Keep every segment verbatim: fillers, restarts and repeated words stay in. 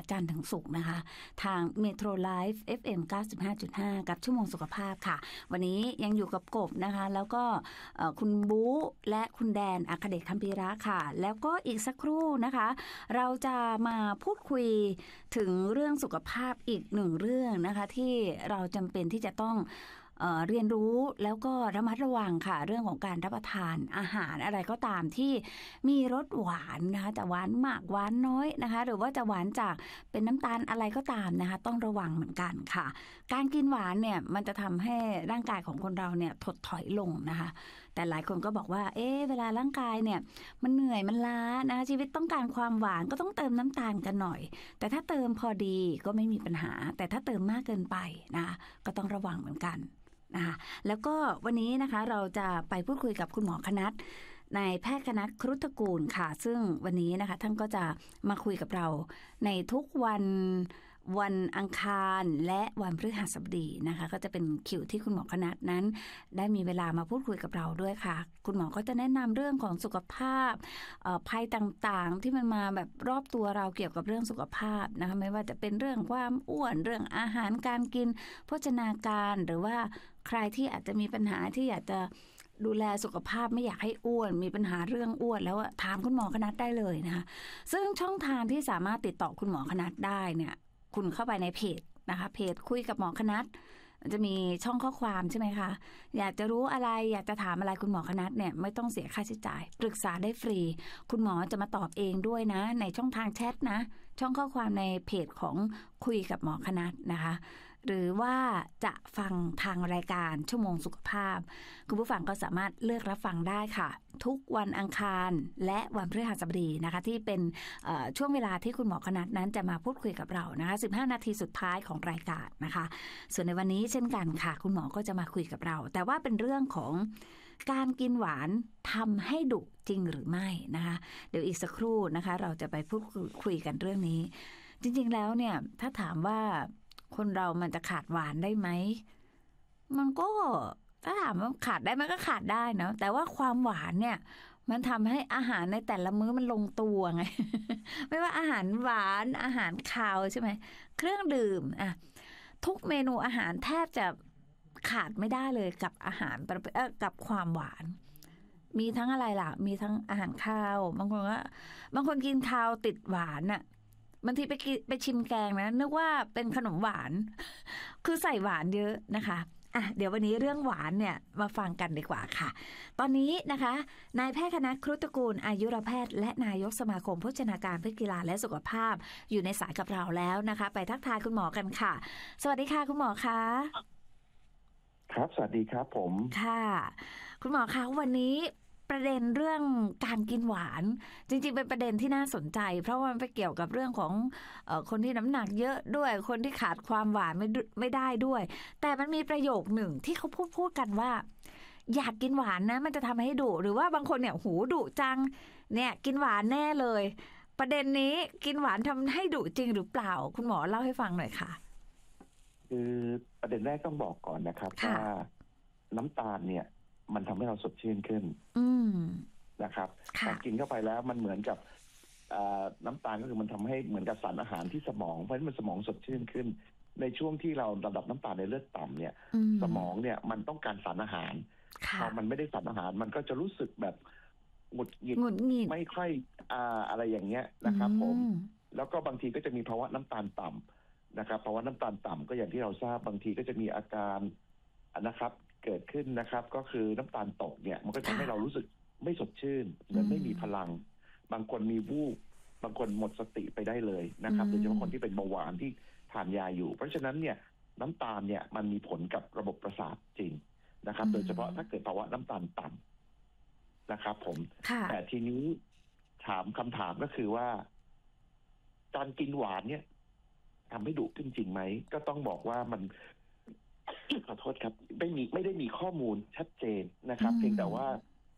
จันทร์ถึงศุกร์นะคะทาง Metro Life เอฟ เอ็ม เก้าสิบห้าจุดห้า กับชั่วโมงสุขภาพค่ะวันนี้ยังอยู่กับกบนะคะแล้วก็คุณบู๊และคุณแดนอัครเดชคัมภีระค่ะแล้วก็อีกสักครู่นะคะเราจะมาพูดคุยถึงเรื่องสุขภาพอีกหนึ่งเรื่องนะคะที่เราจำเป็นที่จะต้องเอ่อเรียนรู้แล้วก็ระมัดระวังค่ะเรื่องของการรับประทานอาหารอะไรก็ตามที่มีรสหวานนะคะจะหวานมากหวานน้อยนะคะหรือว่าจะหวานจากเป็นน้ำตาลอะไรก็ตามนะคะต้องระวังเหมือนกันค่ะการกินหวานเนี่ยมันจะทำให้ร่างกายของคนเราเนี่ยถดถอยลงนะคะแต่หลายคนก็บอกว่าเอ๊ะเวลาร่างกายเนี่ยมันเหนื่อยมันล้านะคะชีวิตต้องการความหวานก็ต้องเติมน้ำตาลกันหน่อยแต่ถ้าเติมพอดีก็ไม่มีปัญหาแต่ถ้าเติมมากเกินไปนะคะก็ต้องระวังเหมือนกันนะคะแล้วก็วันนี้นะคะเราจะไปพูดคุยกับคุณหมอคณัฐนายแพทย์คณัฐ ครุฑตระกูลค่ะซึ่งวันนี้นะคะท่านก็จะมาคุยกับเราในทุกวันวันอังคารและวันพฤหัสบดีนะคะก็จะเป็นคิวที่คุณหมอคณัฐนั้นได้มีเวลามาพูดคุยกับเราด้วยค่ะคุณหมอก็จะแนะนำเรื่องของสุขภาพภัยต่างๆที่มันมาแบบรอบตัวเราเกี่ยวกับเรื่องสุขภาพนะคะไม่ว่าจะเป็นเรื่องความอ้วนเรื่องอาหารการกินโภชนาการหรือว่าใครที่อาจจะมีปัญหาที่อยากจะดูแลสุขภาพไม่อยากให้อ้วนมีปัญหาเรื่องอ้วนแล้วถามคุณหมอคณัฐได้เลยนะคะซึ่งช่องทางที่สามารถติดต่อคุณหมอคณัฐได้เนี่ยคุณเข้าไปในเพจนะคะเพจคุยกับหมอคณัฐจะมีช่องข้อความใช่ไหมคะอยากจะรู้อะไรอยากจะถามอะไรคุณหมอคณัฐเนี่ยไม่ต้องเสียค่าใช้จ่ายปรึกษาได้ฟรีคุณหมอจะมาตอบเองด้วยนะในช่องทางแชทนะช่องข้อความในเพจของคุยกับหมอคณัฐนะคะหรือว่าจะฟังทางรายการชั่วโมงสุขภาพคุณผู้ฟังก็สามารถเลือกรับฟังได้ค่ะทุกวันอังคารและวันพฤหัสบดีนะคะที่เป็นช่วงเวลาที่คุณหมอคณัฐนั้นจะมาพูดคุยกับเรานะคะสิบห้านาทีสุดท้ายของรายการนะคะส่วนในวันนี้เช่นกันค่ะคุณหมอก็จะมาคุยกับเราแต่ว่าเป็นเรื่องของการกินหวานทำให้ดุจริงหรือไม่นะคะเดี๋ยวอีกสักครู่นะคะเราจะไปพูดคุยกันเรื่องนี้จริงๆแล้วเนี่ยถ้าถามว่าคนเรามันจะขาดหวานได้ไหมมันก็ถ้าถามว่าขาดได้มันก็ขาดได้นะแต่ว่าความหวานเนี่ยมันทำให้อาหารในแต่ละมื้อมันลงตัวไง ไม่ว่าอาหารหวานอาหารคาวใช่ไหมเครื่องดื่มอ่ะทุกเมนูอาหารแทบจะขาดไม่ได้เลยกับอาหารเอ่อกับความหวานมีทั้งอะไรล่ะมีทั้งอาหารคาวบางคนก็บางคนกินคาวติดหวานอ่ะบางทีไปไปชิมแกงนะนึกว่าเป็นขนมหวานคือใส่หวานเยอะนะคะอ่ะเดี๋ยววันนี้เรื่องหวานเนี่ยมาฟังกันดีกว่าค่ะตอนนี้นะคะนายแพทย์คณัฐ ครุฑตระกูลอายุรแพทย์และนายกสมาคมโภชนาการเพื่อกีฬาและสุขภาพอยู่ในสายกับเราแล้วนะคะไปทักทายคุณหมอกันค่ะสวัสดีค่ะคุณหมอคะครับสวัสดีครับผมค่ะคุณหมอคะวันนี้ประเด็นเรื่องการกินหวานจริงๆเป็นประเด็นที่น่าสนใจเพราะว่ามันไปเกี่ยวกับเรื่องของเอ่อคนที่น้ำหนักเยอะด้วยคนที่ขาดความหวานไม่ไม่ได้ด้วยแต่มันมีประโยคหนึ่งที่เขาพูดพูดกันว่าอยากกินหวานนะมันจะทำให้ดุหรือว่าบางคนเนี่ยหูดุจังเนี่ยกินหวานแน่เลยประเด็นนี้กินหวานทำให้ดุจริงหรือเปล่าคุณหมอเล่าให้ฟังหน่อยค่ะคือประเด็นแรกต้องบอกก่อนนะครับว่าน้ำตาลเนี่ยมันทำให้เราสดชื่นขึ้นนะครับแต่กินเข้าไปแล้วมันเหมือนกับน้ำตาลก็คือมันทำให้เหมือนกับสารอาหารที่สมองเพราะฉะนั้นมันสมองสดชื่นขึ้นในช่วงที่เราระดับน้ำตาลในเลือดต่ำเนี่ยสมองเนี่ยมันต้องการสารอาหารพอมันไม่ได้สารอาหารมันก็จะรู้สึกแบบหงุดหงิดไม่ค่อยอ่าอะไรอย่างเงี้ยนะครับผมแล้วก็บางทีก็จะมีภาวะน้ำตาลต่ำนะครับภาวะน้ำตาลต่ำก็อย่างที่เราทราบบางทีก็จะมีอาการนะครับเกิดขึ้นนะครับก็คือน้ำตาลตกเนี่ยมันก็ทำให้เรารู้สึกไม่สดชื่นเหมือนไม่มีพลังบางคนมีวูบบางคนหมดสติไปได้เลยนะครับโดยเฉพาะคนที่เป็นเบาหวานที่ทานยาอยู่เพราะฉะนั้นเนี่ยน้ำตาลเนี่ยมันมีผลกับระบบประสาทจริงนะครับโดยเฉพาะถ้าเกิดภาวะน้ำตาลต่ำนะครับผมแต่ทีนี้ถามคำถามก็คือว่าการกินหวานเนี่ยทำให้ดุขึ้นจริงไหมก็ต้องบอกว่ามันขอโทษครับไม่มีไม่ได้มีข้อมูลชัดเจนนะครับเพียงแต่ว่า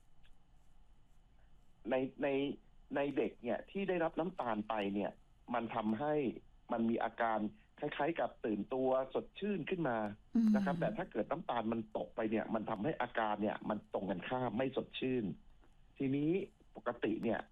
ในในในเด็กเนี่ยที่ได้รับน้ำตาลไปเนี่ยมันทำให้มันมีอาการคล้ายๆกับตื่นตัวสดชื่นขึ้นมานะครับแต่ถ้าเกิดน้ำตาลมันตกไปเนี่ยมันทำให้อาการเนี่ยมันตรงกันข้ามไม่สดชื่นทีนี้ปกติเนี่ย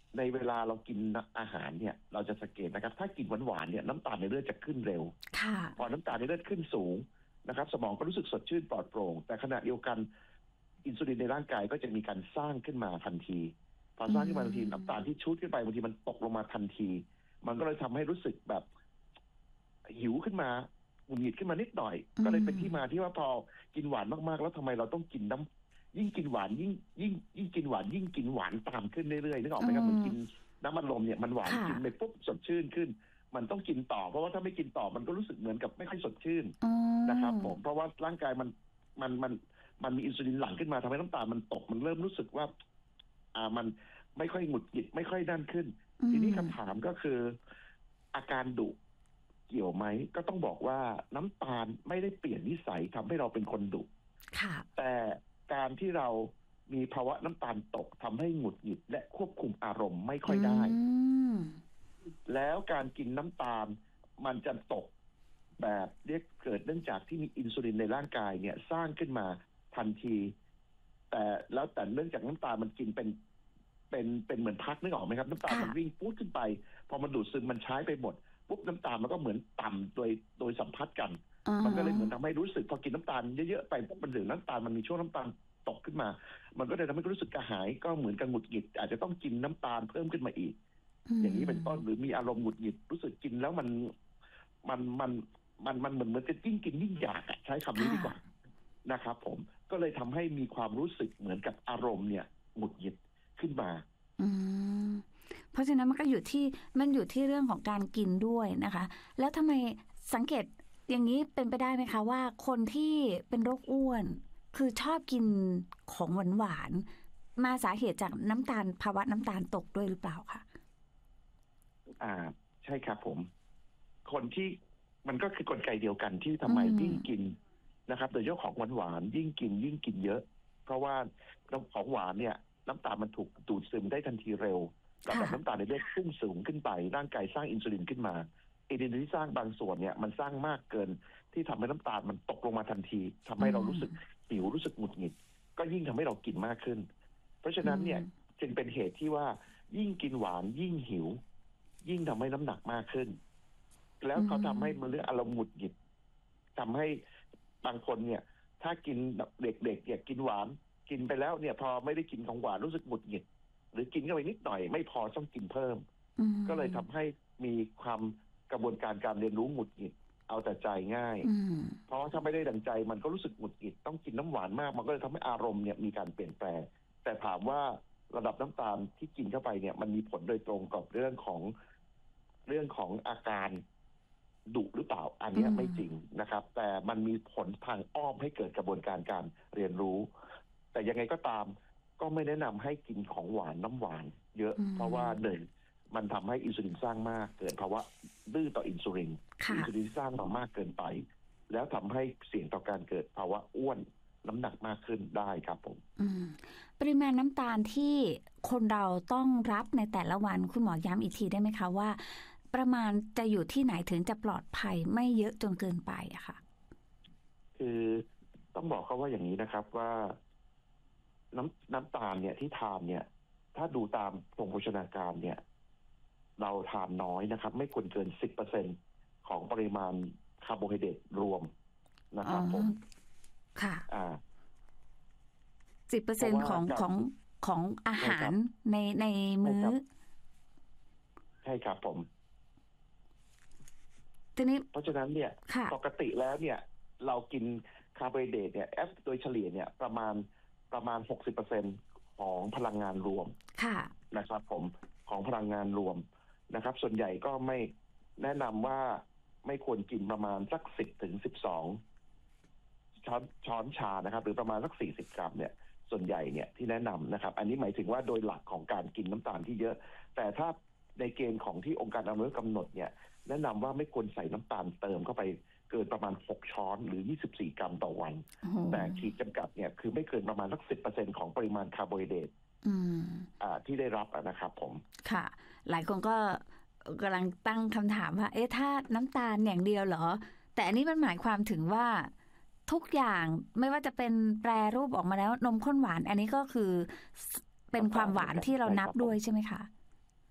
ในเวลาเรากินอาหารเนี่ยเราจะสังเกตนะครับถ้ากินหวานๆเนี่ยน้ำตาลในเลือดจะขึ้นเร็วพอน้ำตาลในเลือดขึ้นสูงนะครับสมองก็รู้สึกสดชื่นปลอดโปร่งแต่ขณะเดียวกันอินซูลินในร่างกายก็จะมีการสร้างขึ้นมาทันทีพอสร้างขึ้นมาทันทีน้ำตาลที่ชูดขึ้นไปบางทีมันตกลงมาทันทีมันก็เลยทำให้รู้สึกแบบหิวขึ้นมาหงุดหงิดขึ้นมานิดหน่อยก็เลยเป็นที่มาที่ว่าพอกินหวานมากๆแล้วทำไมเราต้องกินน้ำยิ่งกินหวานยิ่งยิ่งยิ่งกินหวานยิ่งกินหวานตามขึ้นเรื่อยๆนึกออกไหมครับเหมือนกินน้ำมันลมเนี่ยมันหวานกินไปปุ๊บสดชื่นขึ้นมันต้องกินต่อเพราะว่าถ้าไม่กินต่อมันก็รู้สึกเหมือนกับไม่ค่อยสดชื่นนะครับผมเพราะว่าร่างกายมันมันมันมันมีอินซูลินหลั่งขึ้นมาทำให้น้ำตาลมันตกมันเริ่มรู้สึกว่าอ่ามันไม่ค่อยหงุดหงิดไม่ค่อยนั่นขึ้นทีนี้คำถามก็คืออาการดุเกี่ยวไหมก็ต้องบอกว่าน้ำตาลไม่ได้เปลี่ยนนิสัยทำให้เราเป็นคนดุแต่การที่เรามีภาวะน้ำตาลตกทำให้หงุดหงิดและควบคุมอารมณ์ไม่ค่อยได้แล้วการกินน้ำตาลมันจะตกแบบเรียกเกิดเนื่องจากที่มีอินซูลินในร่างกายเนี่ยสร้างขึ้นมาทันทีแต่แล้วแต่เนื่องจากน้ำตาลมันกินเป็นเป็นเป็นเหมือนพักนึกออกไหมครับน้ำตาลมันวิ่งปุ๊บขึ้นไปพอมันดูดซึมมันใช้ไปหมดปุ๊บน้ำตาลมันก็เหมือนต่ำโดยโดยสัมพัทธ์กันมันก็เลยเหมือนทำให้รู้สึกพอกินน้ำตาลเยอะๆไปปุ๊บมันถึงน้ำตาลมันมีช่วงน้ำตาลตกขึ้นมามันก็เลยทำให้รู้สึกกระหายก็เหมือนกับหงุดหงิดอาจจะต้องกินน้ำตาลเพิ่มขึ้นมาอีกอย่างนี้เป็นต้นหรือมีอารมณ์หงุดหงิดรู้สึกกินแล้วมันมันมันมันมันเหมือนเหมือนจะยิ่งกินยิ่งอยากใช้คำนี้ดีกว่านะครับผมก็เลยทำให้มีความรู้สึกเหมือนกับอารมณ์เนี่ยหงุดหงิดขึ้นมาเพราะฉะนั้นมันก็อยู่ที่มันอยู่ที่เรื่องของการกินด้วยนะคะแล้วทำไมสังเกตอย่างนี้เป็นไปได้ไหมคะว่าคนที่เป็นโรคอ้วนคือชอบกินของหวานๆมาสาเหตุจากน้ำตาลภาวะน้ำตาลตกด้วยหรือเปล่าคะอ่าใช่ครับผมคนที่มันก็คือกลไกเดียวกันที่ทำไมยิ่งกินนะครับโดยเฉพาะของหวานๆยิ่งกินยิ่งกินเยอะเพราะว่าของหวานเนี่ยน้ำตาลมันถูกดูดซึมได้ทันทีเร็วระดับน้ำตาลในเลือดพุ่งสูงขึ้นไปร่างกายสร้างอินซูลินขึ้นมาอินซูลินที่สร้างบางส่วนเนี่ยมันสร้างมากเกินที่ทำให้น้ำตาลมันตกลงมาทันทีทำให้เรารู้สึกหิวรู้สึกหงุดหงิดก็ยิ่งทำให้เรากินมากขึ้นเพราะฉะนั้นเนี่ยจึงเป็นเหตุที่ว่ายิ่งกินหวานยิ่งหิวยิ่งทำให้น้ำหนักมากขึ้นแล้วเขาทำให้มันเรื่องอารมณ์หงุดหงิดทำให้บางคนเนี่ยถ้ากินเด็กๆเนี่ยกินหวานกินไปแล้วเนี่ยพอไม่ได้กินของหวานรู้สึกหงุดหงิดหรือกินเข้าไปนิดหน่อยไม่พอต้องกินเพิ่มก็เลยทำให้มีความกระบวนการการเรียนรู้หงุดหงิดเอาแต่ใจง่ายเพราะถ้าไม่ได้ดังใจมันก็รู้สึกหงุดหงิดต้องกินน้ำหวานมากมันก็เลยทำให้อารมณ์เนี่ยมีการเปลี่ยนแปลงแต่ถามว่าระดับน้ำตาลที่กินเข้าไปเนี่ยมันมีผลโดยตรงกับเรื่องของเรื่องของอาการดุหรือเปล่าอันนี้ไม่จริงนะครับแต่มันมีผลทางอ้อมให้เกิดกระบวนการการเรียนรู้แต่ยังไงก็ตามก็ไม่แนะนำให้กินของหวานน้ำหวานเยอะเพราะว่าหนึ่งมันทำให้อินซูลินสร้างมากเกินภาวะดื้อต่ออินซูลินอินซูลินสร้างมามากเกินไปแล้วทำให้เสี่ยงต่อการเกิดภาวะอ้วนน้ำหนักมากขึ้นได้ครับผมปริมาณน้ำตาลที่คนเราต้องรับในแต่ละวันคุณหมอย้ำอีกทีได้ไหมคะว่าประมาณจะอยู่ที่ไหนถึงจะปลอดภัยไม่เยอะจนเกินไปอะค่ะคือต้องบอกเขาว่าอย่างนี้นะครับว่าน้ำน้ำตาลเนี่ยที่ทานเนี่ยถ้าดูตามตรงโภชนาการเนี่ยเราทานน้อยนะครับไม่ควรเกิน สิบเปอร์เซ็นต์ ของปริมาณคาร์โบไฮเดรตรวมนะครับผมค่ะอ่าสิบเปอร์เซ็นต์ ของของของอาหารในในมื้อใช่ครับผมทีนี้เพราะฉะนั้นเนี่ยปกติแล้วเนี่ยเรากินคาร์โบไฮเดรตเนี่ยแอฟโดยเฉลี่ยเนี่ยประมาณประมาณ หกสิบเปอร์เซ็นต์ ของพลังงานรวมนะครับผมของพลังงานรวมนะครับส่วนใหญ่ก็ไม่แนะนำว่าไม่ควรกินประมาณสัก สิบถึงสิบสองช้อนช้อนชานะครับหรือประมาณสักสี่สิบกรัมเนี่ยส่วนใหญ่เนี่ยที่แนะนำนะครับอันนี้หมายถึงว่าโดยหลักของการกินน้ำตาลที่เยอะแต่ถ้าในเกณฑ์ของที่องค์การอนามัยกำหนดเนี่ยแนะนำว่าไม่ควรใส่น้ำตาลเติมเข้าไปเกินประมาณหกช้อนหรือยี่สิบสี่กรัมต่อวันแต่ขีดจำกัดเนี่ยคือไม่เกินประมาณสัก สิบเปอร์เซ็นต์ ของปริมาณคาร์โบไฮเดรตอ่าที่ได้รับนะครับผมค่ะหลายคนก็กำลังตั้งคำถามว่าเอ๊ะถ้าน้ำตาลอย่างเดียวเหรอแต่อันนี้มันหมายความถึงว่าทุกอย่างไม่ว่าจะเป็นแปรรูปออกมาแล้วนมข้นหวานอันนี้ก็คือเป็นความหวานที่เรานับด้วยใช่ไหมคะ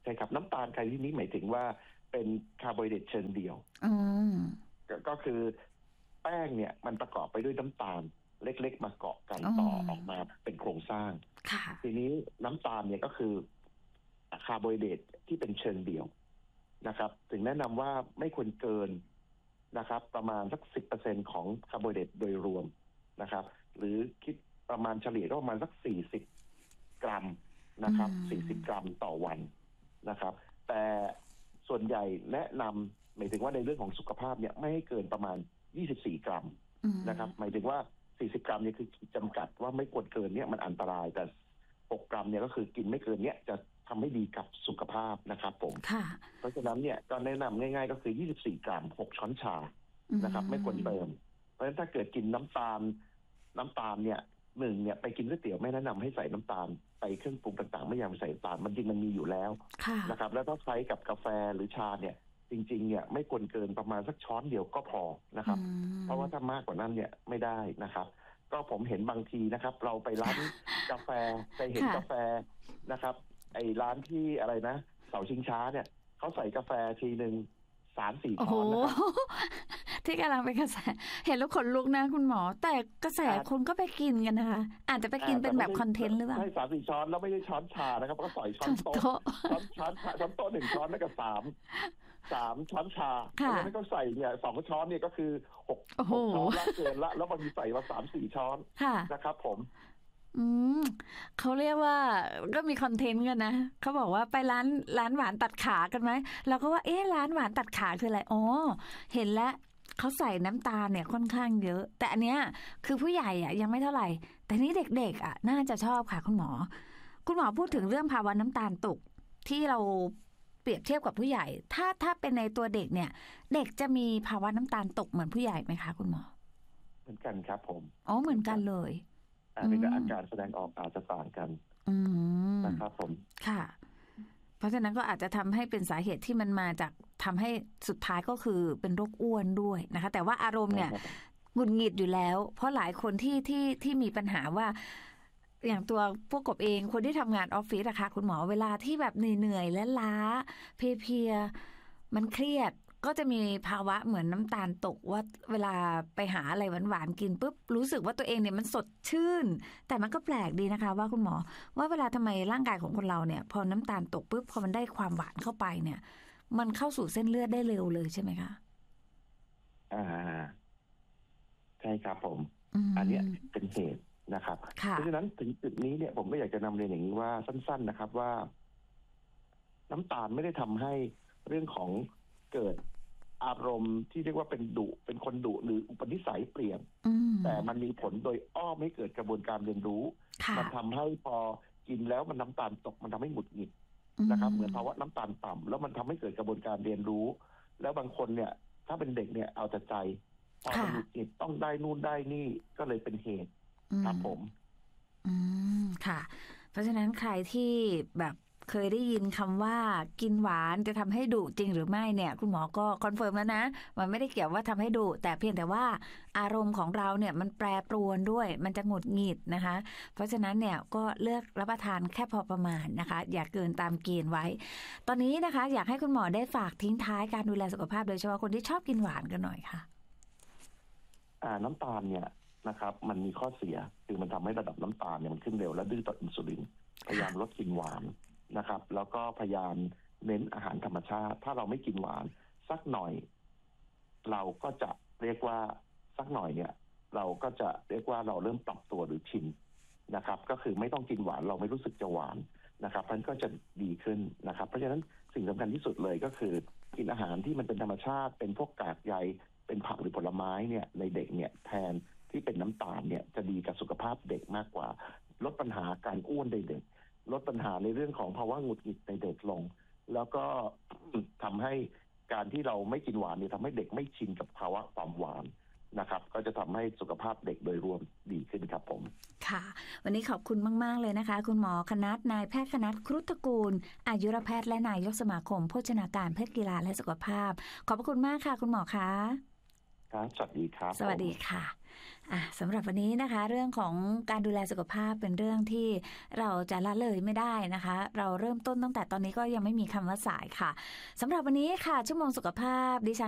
ช่ครับน้ำตาลไคที่นี้หมายถึงว่าเป็นคาร์โบไฮเดรตเชิงเดียวก็คือแป้งเนี่ยมันประกอบไปด้วยน้ำตาลเล็กๆมาเกาะกันต่อออกมาเป็นโครงสร้างทีนี้น้ำตาลเนี่ยก็คือคาร์โบไฮเดรตที่เป็นเชิงเดียวนะครับถึงแนะนำว่าไม่ควรเกินนะครับประมาณสัก สิบเปอร์เซ็นต์ ของคาร์โบไฮเดรตโดยรวมนะครับหรือคิดประมาณเฉลี่ยก็ประมาณสักสี่สิบกรัมนะครับสี่สิบกรัมต่อวันนะครับแต่ส่วนใหญ่แนะนำหมายถึงว่าในเรื่องของสุขภาพเนี่ยไม่ให้เกินประมาณยี่สิบสี่กรัมนะครับหมายถึงว่าสี่สิบกรัมเนี่ยคือจำกัดว่าไม่ควรเกินเนี่ยมันอันตรายแต่หกกรัมเนี่ยก็คือกินไม่เกินเนี่ยจะทำให้ดีกับสุขภาพนะครับผมเพราะฉะนั้นเนี่ยก็แนะนำง่ายๆก็คือยี่สิบสี่กรัมหกช้อนชานะครับไม่ควรเติมเพราะฉะนั้นถ้าเกิดกินน้ำตาลน้ำตาลเนี่ยหนึ่งเนี่ยไปกินก๋วยเตี๋ยวไม่แนะนำให้ใส่น้ำตาลไปเครื่องปรุงต่างๆไม่อยากใส่น้ำตาลมันจริงมันมีอยู่แล้วนะครับแล้วถ้าใช้กับกาแฟหรือชาเนี่ยจริงๆเนี่ยไม่ควรเกินประมาณสักช้อนเดียวก็พอนะครับเพราะว่าถ้ามากกว่านั้นเนี่ยไม่ได้นะครับก็ผมเห็นบางทีนะครับเราไปร้านกาแฟไปเห็นกาแฟนะครับไอ้ร้านที่อะไรนะเสาชิงช้าเนี่ยเขาใส่กาแฟทีหนึ่งสามสี่ช้อนนะครับที่กำลังเป็นกระแสเห็นแล้วขนลุกนะคุณหมอแต่กระแสคนก็ไปกินกันนะคะอาจจะไปกินเป็นแบบคอนเทนต์หรือเปล่าใช่สามสี่ช้อนแล้วไม่ใช่ช้อนชานะครับก็ใส่ช้อนโต๊ะช้อนช้อนช้อนโต๊ะหนึ่งช้อนแล้วก็สามสามช้อนชาแล้วไม่ต้องใส่เนี่ยสองช้อนเนี่ยก็คือหกช้อนละเกินละแล้วบางทีใส่มาสามสี่ช้อนนะครับผมอืมเขาเรียกว่าก็มีคอนเทนต์กันนะเขาบอกว่าไปร้านร้านหวานตัดขากันไหมเราก็ว่าเอ๊ะร้านหวานตัดขาคืออะไรอ๋อเห็นแล้วเขาใส่น้ำตาลเนี่ยค่อนข้างเยอะแต่อันเนี้ยคือผู้ใหญ่อ่ะยังไม่เท่าไหร่แต่นี่เด็กๆอ่ะน่าจะชอบค่ะคุณหมอคุณหมอพูดถึงเรื่องภาวะน้ำตาลตกที่เราเปรียบเทียบกับผู้ใหญ่ถ้าถ้าเป็นในตัวเด็กเนี่ยเด็กจะมีภาวะน้ำตาลตกเหมือนผู้ใหญ่ไหมคะคุณหมอเหมือนกันครับผมอ๋อเหมือนกันเลยเป็นอาการแสดงออกอาจจะต่างกันนะครับผมค่ะเพราะฉะนั้นก็อาจจะทำให้เป็นสาเหตุที่มันมาจากทำให้สุดท้ายก็คือเป็นโรคอ้วนด้วยนะคะแต่ว่าอารมณ์เนี่ยหงุดหงิดอยู่แล้วเพราะหลายคนที่ที่ที่มีปัญหาว่าอย่างตัวพวกกบเองคนที่ทำงานออฟฟิศอะค่ะคุณหมอเวลาที่แบบเหนื่อยๆและล้าเพลียๆมันเครียดก็จะมีภาวะเหมือนน้ำตาลตกว่าเวลาไปหาอะไรหวานๆกินปุ๊บรู้สึกว่าตัวเองเนี่ยมันสดชื่นแต่มันก็แปลกดีนะคะว่าคุณหมอว่าเวลาทำไมร่างกายของคนเราเนี่ยพอน้ำตาลตกปุ๊บพอมันได้ความหวานเข้าไปเนี่ยมันเข้าสู่เส้นเลือดได้เร็วเลยใช่ไหมคะอ่าใช่ครับผมอันนี้เป็นเหตุนะครับเพราะฉะนั้นถึงจุดนี้เนี่ยผมก็อยากจะนำเรียนอย่างนี้ว่าสั้นๆนะครับว่าน้ำตาลไม่ได้ทำให้เรื่องของเกิดอารมณ์ที่เรียกว่าเป็นดุเป็นคนดุหรืออุปนิสัยเปลี่ยนแต่มันมีผลโดยอ้อมให้เกิดกระบวนการเรียนรู้มันทำให้พอกินแล้วมันน้ำตาลตกมันทำให้หงุดหงิดนะครับเหมือนภาวะน้ำตาลต่ำแล้วมันทำให้เกิดกระบวนการเรียนรู้แล้วบางคนเนี่ยถ้าเป็นเด็กเนี่ยเอาแต่ใจพอมันหงุดหงิดต้องได้นู่นได้นี่ก็เลยเป็นเหตุครับผมอืมค่ะเพราะฉะนั้นใครที่แบบเคยได้ยินคำว่ากินหวานจะทำให้ดุจริงหรือไม่เนี่ยคุณหมอก็คอนเฟิร์มแล้วนะมันไม่ได้เกี่ยวว่าทำให้ดุแต่เพียงแต่ว่าอารมณ์ของเราเนี่ยมันแปรปรวนด้วยมันจะหงุดหงิดนะคะเพราะฉะนั้นเนี่ยก็เลือกรับประทานแค่พอประมาณนะคะอย่าเกินตามเกณฑ์ไว้ตอนนี้นะคะอยากให้คุณหมอได้ฝากทิ้งท้ายการดูแลสุขภาพโดยเฉพาะคนที่ชอบกินหวานกันหน่อยค่ะอ่าน้ำตาลเนี่ยนะครับมันมีข้อเสียคือมันทำให้ระดับน้ำตาลเนี่ยมันขึ้นเร็วและดื้อต่ออินซูลินพยายามลดกินหวานนะครับแล้วก็พยายามเน้นอาหารธรรมชาติถ้าเราไม่กินหวานสักหน่อยเราก็จะเรียกว่าสักหน่อยเนี่ยเราก็จะเรียกว่าเราเริ่มปรับตัวหรือชินนะครับก็คือไม่ต้องกินหวานเราไม่รู้สึกจะหวานนะครับมันก็จะดีขึ้นนะครับเพราะฉะนั้นสิ่งสำคัญที่สุดเลยก็คือกินอาหารที่มันเป็นธรรมชาติเป็นพวกกากใยเป็นผักหรือผลไม้เนี่ยในเด็กเนี่ยแทนที่เป็นน้ำตาลเนี่ยจะดีกับสุขภาพเด็กมากกว่าลดปัญหาการอ้วนในเด็กลดปัญหาในเรื่องของภาวะหงุดหงิดในเด็กลงแล้วก็ทำให้การที่เราไม่กินหวานเนี่ยทำให้เด็กไม่ชินกับภาวะความหวานนะครับก็จะทำให้สุขภาพเด็กโดยรวมดีขึ้นครับผมค่ะวันนี้ขอบคุณมากๆเลยนะคะคุณหมอคณัฐนายแพทย์คณัฐครุฑกูลอายุรแพทย์และนายกสมาคมโภชนาการแพทย์กีฬาและสุขภาพขอบพระคุณมากค่ะคุณหมอคะครับสวัสดีครับสวัสดีค่ะอ่ะสำหรับวันนี้นะคะเรื่องของการดูแลสุขภาพเป็นเรื่องที่เราจะละเลยไม่ได้นะคะเราเริ่มต้นตั้งแต่ตอนนี้ก็ยังไม่มีคำว่าสายค่ะสำหรับวันนี้ค่ะชั่วโมงสุขภาพดิฉัน